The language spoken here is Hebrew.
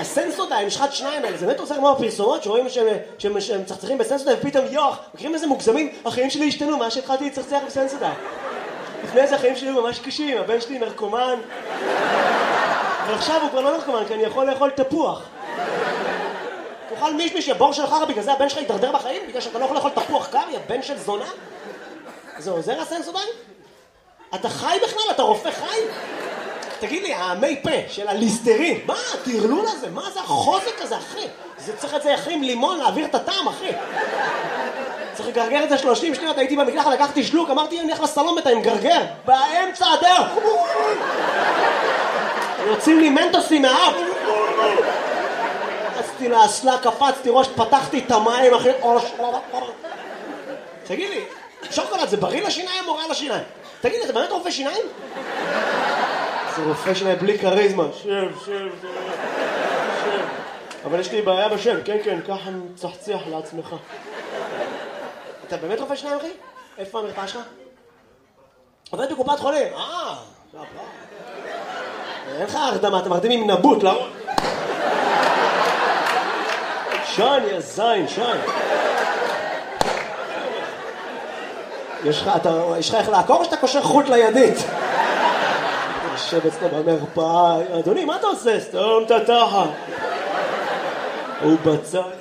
הסנסודיים, משחת שניים האלה, זה באמת עושה כמו הפרסומות שרואים שהם צחצחים בסנסודיים ופתאום יוח, מכירים איזה מוגזמים? החיים שלי השתנו, מה שהתחלתי לצחצח בסנסודיים. לפני זה החיים שלי היו ממש קשים, הבן שלי נרקומן, אבל עכשיו הוא כבר לא נרקומן, כי אני יכול לאכול תפוח. תאכל מישמי שהבור שלך, בגלל זה הבן שלך ידרדר בחיים, בגלל שאתה לא יכול לאכול תפוח קר, יא בן של זונה? זה עוזר הסנסודיים? אתה חי בכלל? אתה רופא חי? תגיד לי, המי פה של הליסטרין, מה התרלול הזה? מה זה החוזק הזה, אחי? זה צריך את זה אחי עם לימון להעביר את הטעם, אחי. צריך לגרגר את זה 30 שניות, הייתי במקלחת, לקחתי שלוק, אמרתי, אני הולך לסלון בינתיים, גרגר, באמצע הדרך. יוצאים לי מנטוסים מהאף. רצתי לאסלה, קפצתי ראש, פתחתי את המים, אחי. תגיד לי, שוקולד זה בריא לשיניים או רע לשיניים? תגיד לי, אתה באמת רופא שיניים? זה רופא שיניים בלי קריזמה. שב. אבל יש לי בעיה בשם, כן, ככה מצחצח לעצמך. אתה באמת רופא שיניים, אחי? איפה המרפאה שלך? עובד בקופת חולים. אין לך הרדמה, אתה מרדים עם נבוט, לא? שן, יא זין, שן. יש לך איך לעקור או שאתה קושר חוט לידית? יושב אצלו במרפאה, אדוני, מה אתה עושה? סתום את התחת. הוא בצד.